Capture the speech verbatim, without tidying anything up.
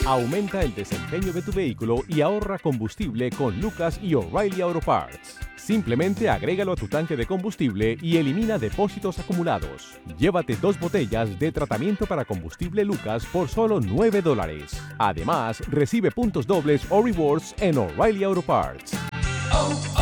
Aumenta el desempeño de tu vehículo y ahorra combustible con Lucas y O'Reilly Auto Parts. Simplemente agrégalo a tu tanque de combustible y elimina depósitos acumulados. Llévate dos botellas de tratamiento para combustible Lucas por solo nueve dólares. Además, recibe puntos dobles o rewards en O'Reilly Auto Parts. Oh,